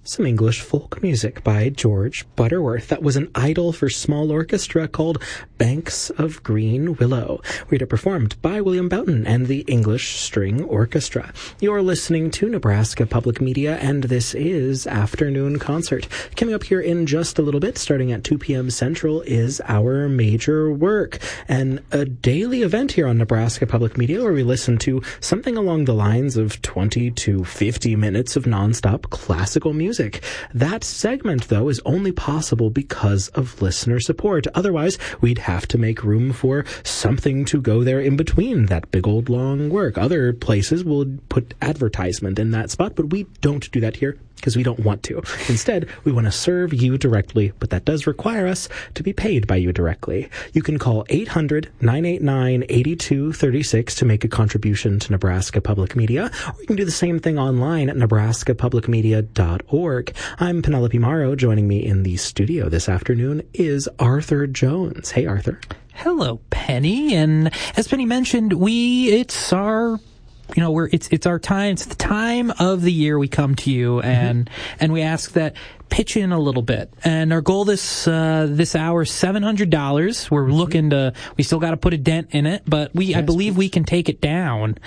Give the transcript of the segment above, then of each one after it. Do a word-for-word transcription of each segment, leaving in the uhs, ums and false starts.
Some English folk music by George Butterworth. That was an idyll for small orchestra called Banks of Green Willow. Read it performed by William Boughton and the English String Orchestra. You're listening to Nebraska Public Media, and this is Afternoon Concert. Coming up here in just a little bit, starting at two p.m. Central, is our Major Work, and a daily event here on Nebraska Public Media where we listen to something along the lines of twenty to fifty minutes of nonstop classical music. That segment, though, is only possible because of listener support. Otherwise, we'd have to make room for something to go there in between that big old long work. Other places will put advertisement in that spot, but we don't do that here because we don't want to. Instead, we want to serve you directly, but that does require us to be paid by you directly. You can call eight hundred, nine eight nine, eight two three six to make a contribution to Nebraska Public Media, or you can do the same thing online at nebraska public media dot org. I'm Penelope Morrow. Joining me in the studio this afternoon is Arthur Jones. Hey, Arthur. Hello, Penny. And as Penny mentioned, we, it's our... You know, we're, it's, it's our time, it's the time of the year we come to you and, mm-hmm. and we ask that pitch in a little bit. And our goal this, uh, this hour is seven hundred dollars. We're mm-hmm. looking to, we still got to put a dent in it, but we, yes, I believe please. we can take it down.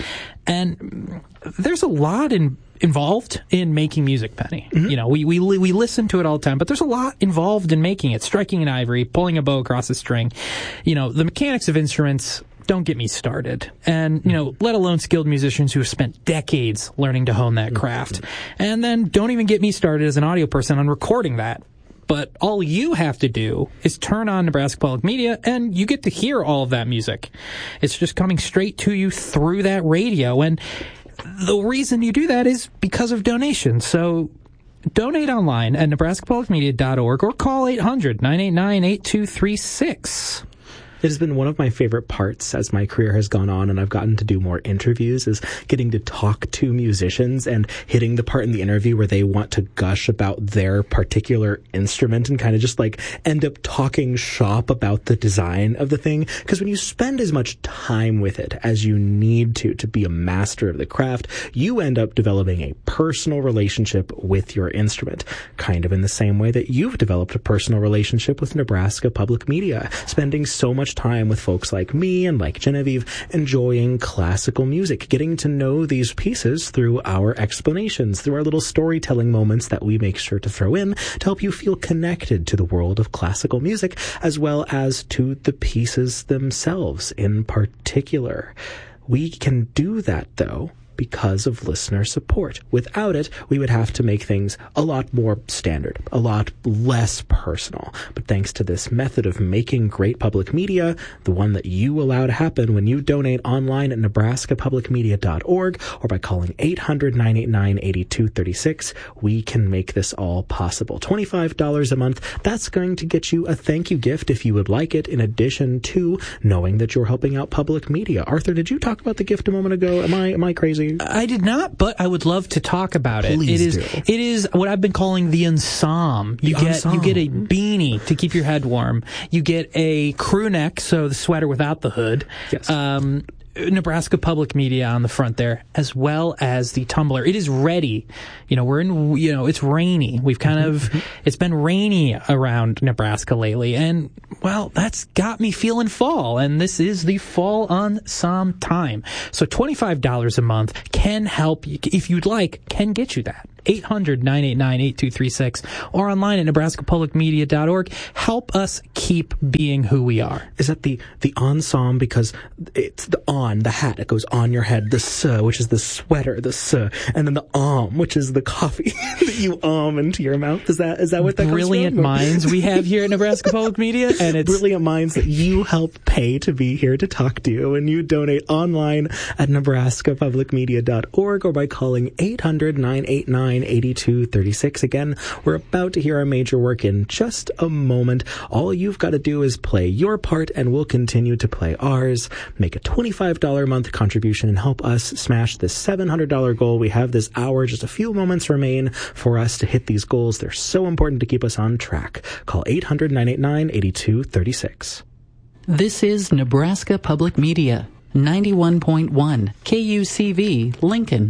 And there's a lot in, involved in making music, Penny. Mm-hmm. You know, we, we, we listen to it all the time, but there's a lot involved in making it. Striking an ivory, pulling a bow across a string. You know, the mechanics of instruments, don't get me started. And, you know, let alone skilled musicians who have spent decades learning to hone that craft. And then don't even get me started as an audio person on recording that. But all you have to do is turn on Nebraska Public Media and you get to hear all of that music. It's just coming straight to you through that radio. And the reason you do that is because of donations. So donate online at nebraska public media dot org or call eight hundred, nine eight nine, eight two three six. It has been one of my favorite parts as my career has gone on and I've gotten to do more interviews is getting to talk to musicians and hitting the part in the interview where they want to gush about their particular instrument and kind of just like end up talking shop about the design of the thing. Because when you spend as much time with it as you need to to be a master of the craft, you end up developing a personal relationship with your instrument, kind of in the same way that you've developed a personal relationship with Nebraska Public Media, spending so much time with folks like me and like Genevieve enjoying classical music, getting to know these pieces through our explanations, through our little storytelling moments that we make sure to throw in to help you feel connected to the world of classical music as well as to the pieces themselves in particular. We can do that, though, because of listener support. Without it, we would have to make things a lot more standard, a lot less personal. But thanks to this method of making great public media, the one that you allow to happen when you donate online at nebraska public media dot org or by calling eight hundred, nine eight nine, eight two three six, we can make this all possible. twenty-five dollars a month, that's going to get you a thank you gift if you would like it, in addition to knowing that you're helping out public media. Arthur, did you talk about the gift a moment ago? Am I, am I crazy? I did not, but I would love to talk about it. Please it is do. It is what I've been calling the ensemble. You the get ensemble. you get a beanie to keep your head warm. You get a crew neck, so the sweater without the hood. Yes. Um, Nebraska Public Media on the front there, as well as the tumbler. It is ready. You know, we're in, you know, it's rainy. We've kind of, it's been rainy around Nebraska lately. And, well, that's got me feeling fall. And this is the fall on some time. So twenty-five dollars a month can help you, if you'd like, can get you that. eight hundred, nine eight nine, eight two three six or online at nebraska public media dot org. Help us keep being who we are. Is that the, the ensemble? Because it's the on, the hat that goes on your head, the s, which is the sweater, the s, and then the um, which is the coffee that you um into your mouth. Is that, is that what that Brilliant comes from? minds we have here at Nebraska Public Media, and it's brilliant minds that you help pay to be here to talk to you, and you donate online at nebraska public media dot org or by calling eight hundred, nine eight nine, eight two three six. Again, we're about to hear our major work in just a moment. All you've got to do is play your part and we'll continue to play ours. Make a twenty-five dollars a month contribution and help us smash this seven hundred dollars goal. We have this hour, just a few moments remain for us to hit these goals. They're so important to keep us on track. Call eight hundred, nine eight nine, eight two three six. This is Nebraska Public Media, ninety-one point one K U C V, Lincoln.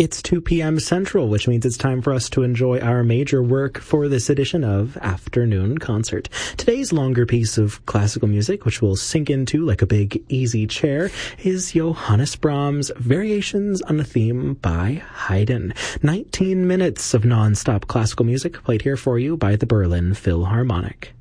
It's two p.m. Central, which means it's time for us to enjoy our major work for this edition of Afternoon Concert. Today's longer piece of classical music, which we'll sink into like a big easy chair, is Johannes Brahms' Variations on a Theme by Haydn. nineteen minutes of non-stop classical music played here for you by the Berlin Philharmonic.